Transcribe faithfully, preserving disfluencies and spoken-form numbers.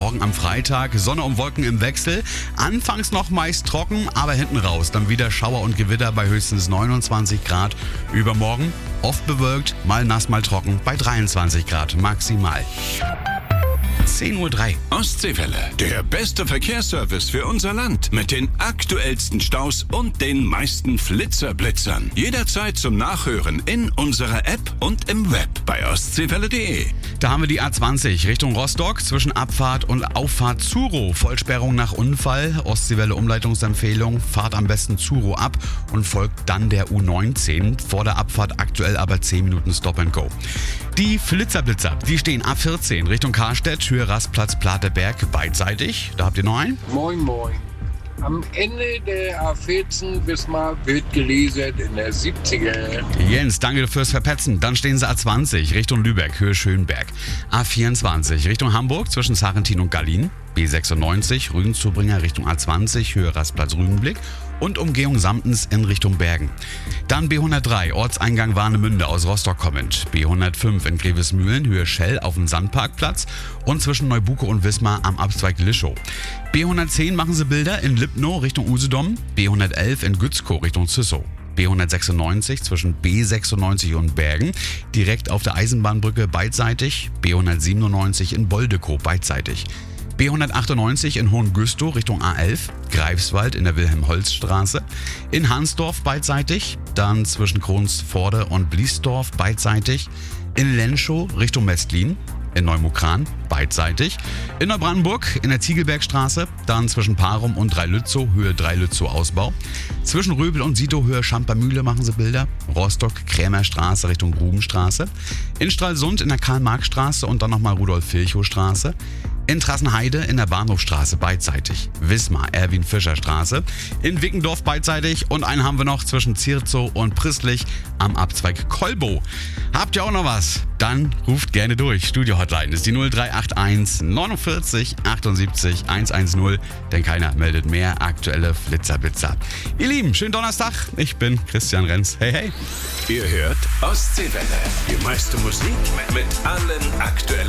morgen am Freitag. Sonne und Wolken im Wechsel. Anfangs noch meist trocken, aber hinten raus dann wieder Schauer und Gewitter bei höchstens neunundzwanzig Grad. Übermorgen oft bewölkt, mal nass, mal trocken bei dreiundzwanzig Grad maximal. zehn Uhr drei. Ostseewelle, der beste Verkehrsservice für unser Land. Mit den aktuellsten Staus und den meisten Flitzerblitzern. Jederzeit zum Nachhören in unserer App und im Web bei ostseewelle punkt de. Da haben wir die A zwanzig Richtung Rostock zwischen Abfahrt und Auffahrt Zuro. Vollsperrung nach Unfall. Ostseewelle Umleitungsempfehlung. Fahrt am besten Zuro ab und folgt dann der U neunzehn. Vor der Abfahrt aktuell aber zehn Minuten Stop and Go. Die Flitzerblitzer, die stehen A vierzehn Richtung Karstedt, Höhe Rastplatz Plateberg beidseitig. Da habt ihr noch einen. Moin, moin. Am Ende der A vierzehn Wismar wird gelesen in der siebziger. Jens, danke fürs Verpetzen. Dann stehen sie A zwanzig Richtung Lübeck, Höhe Schönberg. A vierundzwanzig Richtung Hamburg zwischen Sarrentin und Gallien. B sechsundneunzig Rügenzubringer Richtung A zwanzig, Höhe Rastplatz Rügenblick. Und Umgehung Samtens in Richtung Bergen. Dann B hundertdrei, Ortseingang Warnemünde aus Rostock kommend. B hundertfünf in Grevesmühlen, Höhe Schell auf dem Sandparkplatz und zwischen Neubuke und Wismar am Abzweig Lischow. B hundertzehn machen sie Bilder in Lipnow Richtung Usedom. B hundertelf in Gützkow Richtung Züssow. B hundertsechsundneunzig zwischen B sechsundneunzig und Bergen, direkt auf der Eisenbahnbrücke beidseitig. B hundertsiebenundneunzig in Boldekow beidseitig. B hundertachtundneunzig in Hohengüstow Richtung A elf, Greifswald in der Wilhelm-Holz-Straße, in Hansdorf beidseitig, dann zwischen Kronsforde und Bliesdorf beidseitig, in Lenschow Richtung Mestlin, in Neumukran beidseitig, in Neubrandenburg in der Ziegelbergstraße, dann zwischen Parum und Dreilützow, Höhe Dreilützow Ausbau, zwischen Röbel und Sito, Höhe Schampermühle machen sie Bilder, Rostock Krämerstraße Richtung Grubenstraße, in Stralsund in der Karl-Marx-Straße und dann nochmal Rudolf-Virchow-Straße, in Trassenheide in der Bahnhofstraße beidseitig, Wismar Erwin-Fischer-Straße, in Wickendorf beidseitig und einen haben wir noch zwischen Zierzow und Pristlich am Abzweig Kolbow. Habt ihr auch noch was? Dann ruft gerne durch. Studio-Hotline ist die null drei acht eins neunundvierzig achtundsiebzig hundertzehn, denn keiner meldet mehr aktuelle Flitzerblitzer. Ihr Lieben, schönen Donnerstag. Ich bin Christian Renz. Hey, hey. Ihr hört Ostseewelle. Die meiste Musik mit allen aktuellen